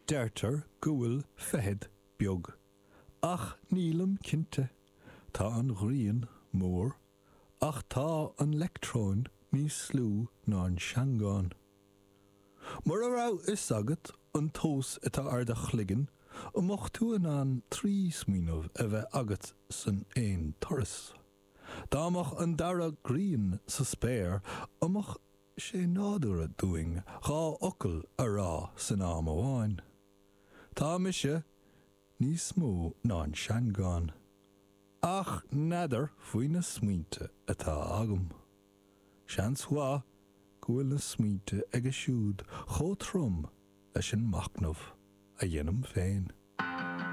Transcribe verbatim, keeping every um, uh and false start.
Deirtar gúil fehead beag. Ach nílam cinnte, tá an ghrian mór, ach tá an lectrón ní slú ná an seangáin. Mar a rá is agat an tós atá arda chligan, amach tú an an trí smíineh a bheith agat san éon toras. Dámach an dara gríon sa spéir, amach sé nádúra dúing gá ocail a rá san am amháin. Tá mise níos mó ná an seangáin. Ach nádar faoi na smaointe atá agam. Seans hua gúil na smaointe ag a siúd chó trom leis an machnamh a dhéanam féin.